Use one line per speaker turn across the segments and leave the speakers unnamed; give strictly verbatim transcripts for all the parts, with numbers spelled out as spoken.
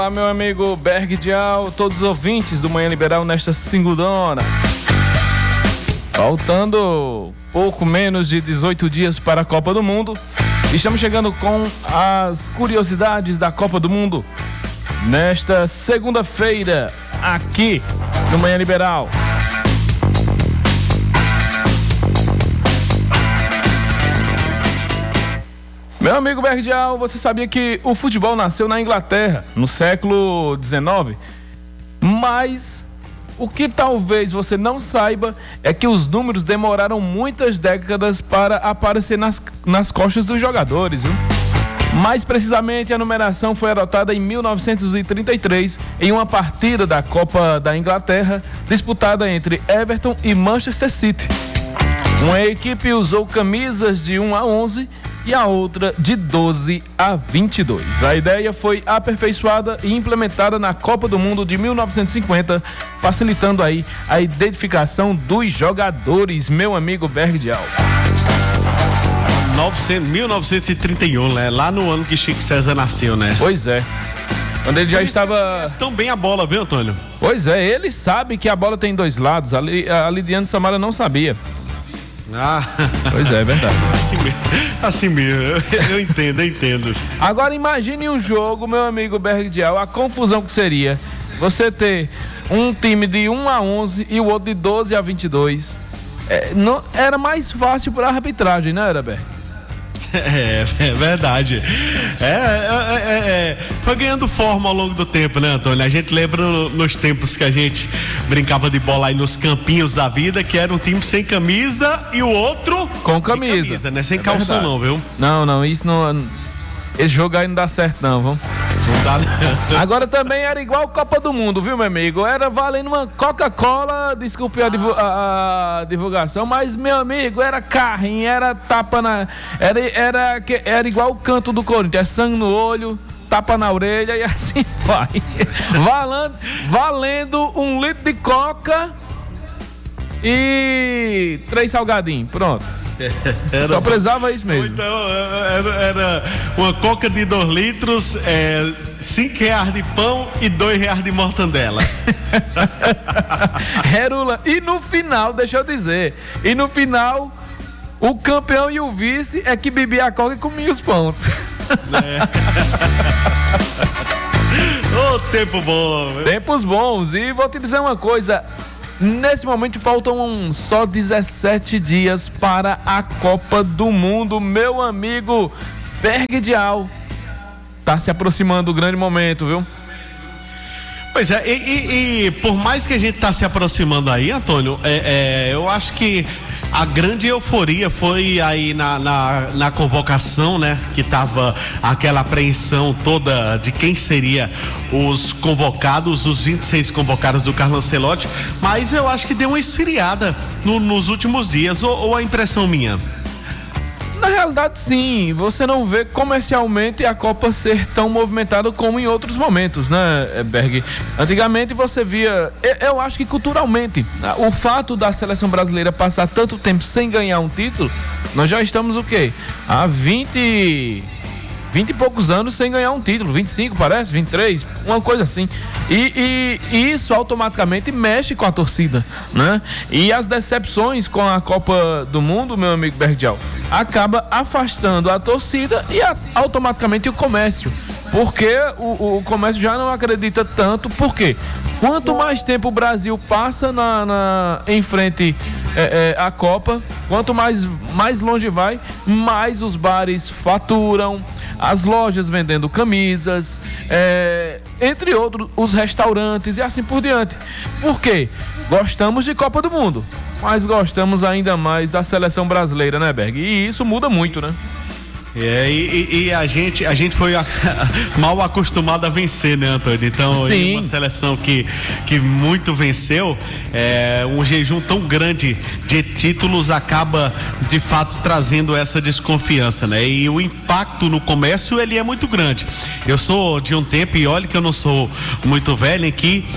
Olá, meu amigo Berg Dial, todos os ouvintes do Manhã Liberal nesta segundona. Faltando pouco menos de dezoito dias para a Copa do Mundo, estamos chegando com as curiosidades da Copa do Mundo nesta segunda-feira aqui no Manhã Liberal. Meu amigo Berg Dial, você sabia que o futebol nasceu na Inglaterra no século dezenove? Mas o que talvez você não saiba é que os números demoraram muitas décadas para aparecer nas, nas costas dos jogadores, viu? Mais precisamente, a numeração foi adotada em mil novecentos e trinta e três em uma partida da Copa da Inglaterra disputada entre Everton e Manchester City. Uma equipe usou camisas de um a onze e a outra de doze a vinte e dois. A ideia foi aperfeiçoada e implementada na Copa do Mundo de mil novecentos e cinquenta, facilitando aí a identificação dos jogadores, meu amigo Berg Dial.
mil novecentos e trinta e um, né? Lá no ano que Chico César nasceu, né?
Pois é. Quando ele já estava...
Tão bem a bola, viu, Antônio?
Pois é, ele sabe que a bola tem dois lados. A, a Lidiane Samara não sabia.
Ah.
Pois é, é verdade.
Assim mesmo, assim mesmo. Eu, eu entendo, eu entendo.
Agora imagine um jogo, meu amigo Berg Dial, a confusão que seria você ter um time de um a onze e o outro de doze a vinte e dois. É, não, era mais fácil para a arbitragem, não era, Berg?
É, é verdade. É, é, é, é, foi ganhando forma ao longo do tempo, né, Antônio? A gente lembra no, nos tempos que a gente brincava de bola aí nos campinhos da vida, que era um time sem camisa e o outro
com camisa,
camisa né? Sem
é
calção,
verdade.
não, viu?
Não, não, isso não. Esse jogo aí não dá certo, não, vamos.
Não dá, não.
Agora também era igual Copa do Mundo, viu, meu amigo? Era valendo uma Coca-Cola, desculpe a, divu- a, a divulgação, mas, meu amigo, era carrinho, era tapa na... Era, era, era igual o canto do Corinthians, é sangue no olho, tapa na orelha e assim vai. Valendo, valendo um litro de Coca e três salgadinhos, pronto. Era, só precisava isso mesmo.
Então, era, era uma coca de dois litros, é, cinco reais de pão e dois reais de mortandela.
Herula. E no final, deixa eu dizer, e no final, o campeão e o vice é que bebia a coca e comia os pães.
É. Ô, tempo bom. Meu.
Tempos bons. E vou te dizer uma coisa. Nesse momento faltam só dezessete dias para a Copa do Mundo. Meu amigo Berg Dial, tá se aproximando o grande momento, viu?
Pois é, e, e, e por mais que a gente tá se aproximando aí, Antônio, é, é, eu acho que a grande euforia foi aí na, na, na convocação, né? Que tava aquela apreensão toda de quem seria os convocados, os vinte e seis convocados do Carlo Ancelotti, mas eu acho que deu uma esfriada no, nos últimos dias, ou, ou a impressão minha?
Na realidade, sim. Você não vê comercialmente a Copa ser tão movimentada como em outros momentos, né, Berg? Antigamente você via... Eu, eu acho que culturalmente, o fato da seleção brasileira passar tanto tempo sem ganhar um título, nós já estamos o quê? Há vinte... vinte e poucos anos sem ganhar um título, vinte e cinco parece, vinte e três, uma coisa assim. E, e, e isso automaticamente mexe com a torcida, né? E as decepções com a Copa do Mundo, meu amigo Berg Dial, acaba afastando a torcida e a, automaticamente o comércio. Porque o, o comércio já não acredita tanto, porque quanto mais tempo o Brasil passa na, na, em frente é, é, à Copa, quanto mais, mais longe vai, mais os bares faturam, as lojas vendendo camisas, é, entre outros, os restaurantes e assim por diante. Por quê? Gostamos de Copa do Mundo, mas gostamos ainda mais da seleção brasileira, né, Berg? E isso muda muito, né?
É, e, e a gente, a gente foi a, mal acostumado a vencer, né, Antônio? Então,
Sim.
Uma seleção que, que muito venceu, é, um jejum tão grande de títulos acaba, de fato, trazendo essa desconfiança, né? E o impacto no comércio, ele é muito grande. Eu sou de um tempo, e olha que eu não sou muito velho, em que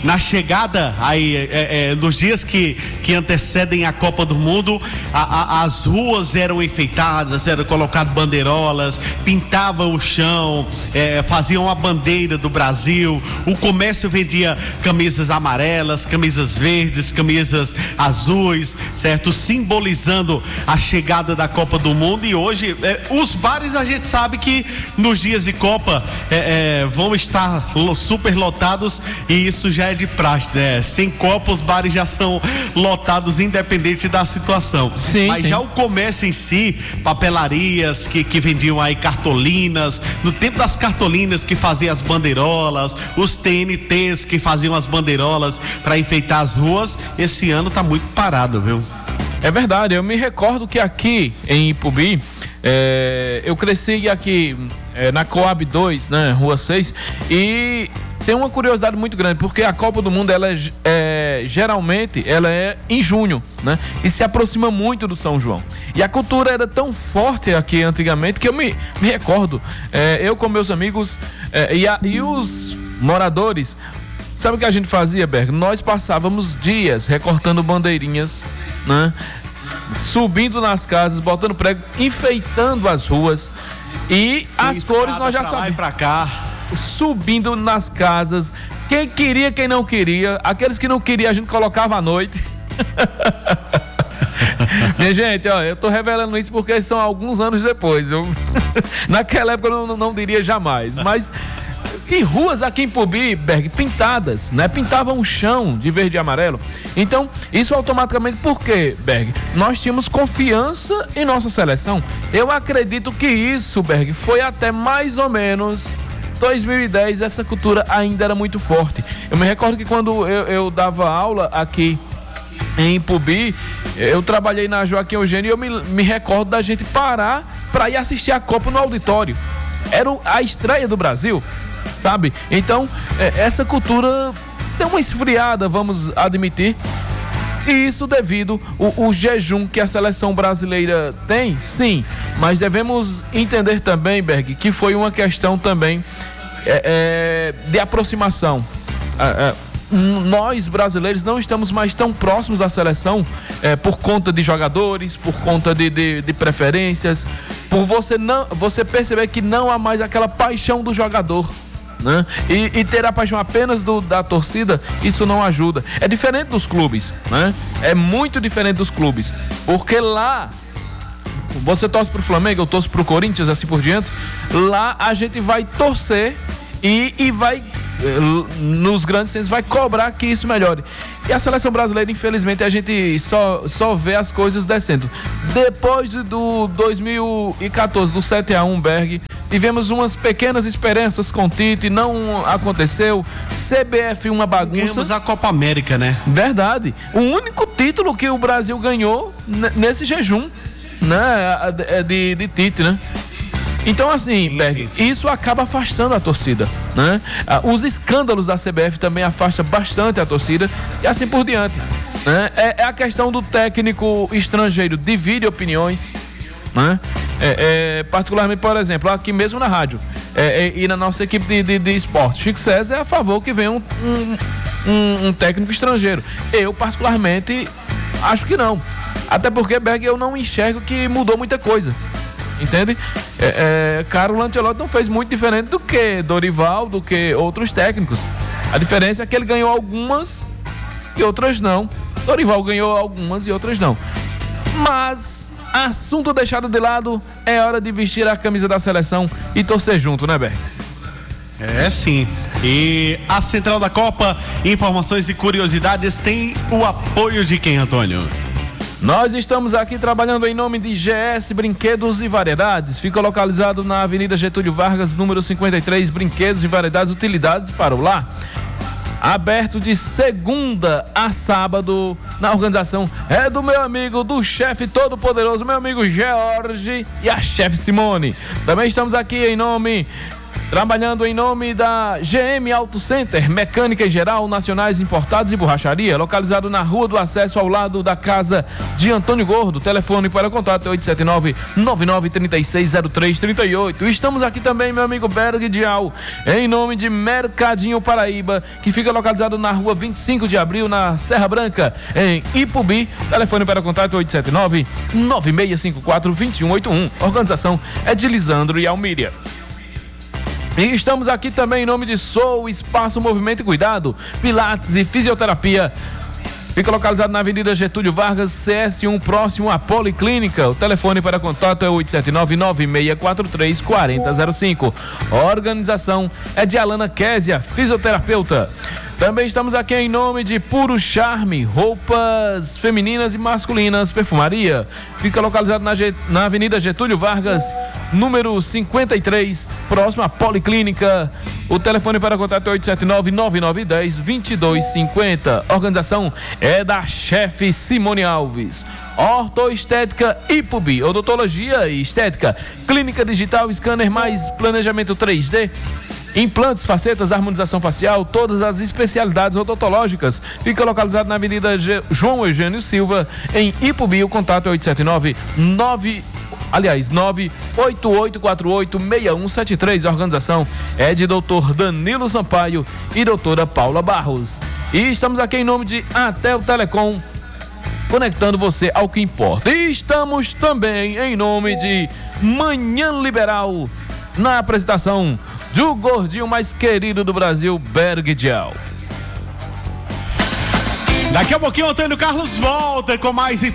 na chegada aí é, é, nos dias que, que antecedem a Copa do Mundo, a, a, as ruas eram enfeitadas, eram colocadas bandeirolas, pintava o chão, é, faziam a bandeira do Brasil, o comércio vendia camisas amarelas, camisas verdes, camisas azuis, certo? Simbolizando a chegada da Copa do Mundo. E hoje é, os bares, a gente sabe que nos dias de Copa é, é, vão estar super lotados, e isso já é de praxe, né? Sem Copa, os bares já são lotados independente da situação.
Sim,
mas
sim.
já o comércio em si, papelarias que, que vendiam aí cartolinas, no tempo das cartolinas que faziam as bandeirolas, os T N Ts que faziam as bandeirolas para enfeitar as ruas, esse ano tá muito parado, viu?
É verdade, eu me recordo que aqui em Ipubi, é, eu cresci aqui é, na Coab dois, né, Rua seis, e tem uma curiosidade muito grande, porque a Copa do Mundo, ela é, é, geralmente, ela é em junho, né, e se aproxima muito do São João. E a cultura era tão forte aqui antigamente que eu me, me recordo, é, eu com meus amigos é, e, a, e os moradores. Sabe o que a gente fazia, Berg? Nós passávamos dias recortando bandeirinhas, né? Subindo nas casas, botando prego, enfeitando as ruas, e as cores nós já sabíamos.
Pra cá.
Subindo nas casas, quem queria, quem não queria, aqueles que não queriam a gente colocava à noite. Minha gente, ó, eu tô revelando isso porque são alguns anos depois. Eu... Naquela época eu não, não diria jamais, mas... E ruas aqui em Ipubi, Berg, pintadas, né? Pintavam o chão de verde e amarelo. Então, isso automaticamente, por quê, Berg? Nós tínhamos confiança em nossa seleção. Eu acredito que isso, Berg, foi até mais ou menos dois mil e dez, essa cultura ainda era muito forte. Eu me recordo que quando eu, eu dava aula aqui em Ipubi, eu trabalhei na Joaquim Eugênio, e eu me, me recordo da gente parar para ir assistir a Copa no auditório. Era a estreia do Brasil, sabe? Então, essa cultura deu uma esfriada, vamos admitir. E isso devido ao, ao jejum que a seleção brasileira tem, sim. Mas devemos entender também, Berg, que foi uma questão também é, é, de aproximação. É, é, nós brasileiros não estamos mais tão próximos da seleção é, por conta de jogadores, por conta de, de, de preferências, por você, não, você perceber que não há mais aquela paixão do jogador, né? E, e ter a paixão apenas do, da torcida, isso não ajuda. É diferente dos clubes, né? É muito diferente dos clubes, porque lá você torce pro Flamengo, eu torço pro Corinthians, assim por diante. Lá a gente vai torcer e, e vai nos grandes centros, vai cobrar que isso melhore. E a seleção brasileira, infelizmente, a gente só, só vê as coisas descendo. Depois do dois mil e quatorze, do sete a um, Berg, tivemos umas pequenas esperanças com o Tite, não aconteceu. C B F, uma bagunça.
Ganhamos a Copa América, né?
Verdade. O único título que o Brasil ganhou n- nesse jejum, né? De, de, de Tite, né? Então, assim, sim, Berg, sim, sim. Isso acaba afastando a torcida, né? Os escândalos da C B F também afastam bastante a torcida e assim por diante, né? É, é a questão do técnico estrangeiro, divide opiniões, né? É, é, particularmente, por exemplo, aqui mesmo na rádio é, é, e na nossa equipe de, de, de esporte, Chico César é a favor que venha um, um, um, um técnico estrangeiro. Eu, particularmente, acho que não. Até porque, Berg, eu não enxergo que mudou muita coisa. Entende? É, é, Carlo Ancelotti não fez muito diferente do que Dorival, do que outros técnicos. A diferença é que ele ganhou algumas e outras não. Dorival ganhou algumas e outras não. Mas, assunto deixado de lado, é hora de vestir a camisa da seleção e torcer junto, né, Berg?
É, sim. E a Central da Copa, informações e curiosidades, tem o apoio de quem, Antônio?
Nós estamos aqui trabalhando em nome de G S Brinquedos e Variedades. Fica localizado na Avenida Getúlio Vargas, número cinquenta e três, Brinquedos e Variedades, utilidades para o lar. Aberto de segunda a sábado, na organização é do meu amigo, do chefe todo poderoso, meu amigo George, e a chefe Simone. Também estamos aqui em nome Trabalhando em nome da G M Auto Center, mecânica em geral, nacionais importados e borracharia, localizado na Rua do Acesso ao lado da casa de Antônio Gordo. Telefone para contato é oito sete nove, nove nove três seis zero três três oito. Estamos aqui também, meu amigo Berg Dial, em nome de Mercadinho Paraíba, que fica localizado na Rua vinte e cinco de abril, na Serra Branca, em Ipubi. Telefone para contato oito sete nove, nove seis cinco quatro, dois um oito um. Organização é de Lisandro e Almíria. E estamos aqui também em nome de Sou Espaço Movimento e Cuidado, Pilates e Fisioterapia. Fica localizado na Avenida Getúlio Vargas, C S um, próximo à Policlínica. O telefone para contato é oito sete nove, nove seis quatro três, quatro zero zero cinco. A organização é de Alana Késia, fisioterapeuta. Também estamos aqui em nome de Puro Charme, roupas femininas e masculinas, perfumaria. Fica localizado na, Get... na Avenida Getúlio Vargas, número cinquenta e três, próximo à Policlínica. O telefone para contato é oito sete nove, nove nove um zero, dois dois cinco zero. A organização é da chefe Simone Alves. Ortoestética Ipubi, odontologia e estética, clínica digital, scanner mais planejamento três D, implantes, facetas, harmonização facial, todas as especialidades odontológicas. Fica localizado na Avenida G... João Eugênio Silva, em Ipubi. O contato é oito sete nove, nove aliás, nove oito oito quatro oito, seis um sete três. A organização é de doutor Danilo Sampaio e doutora Paula Barros. E estamos aqui em nome de Atel Telecom, conectando você ao que importa. E estamos também em nome de Manhã Liberal, na apresentação do gordinho mais querido do Brasil, Berg Dial.
Daqui a pouquinho o Antônio Carlos volta com mais informações.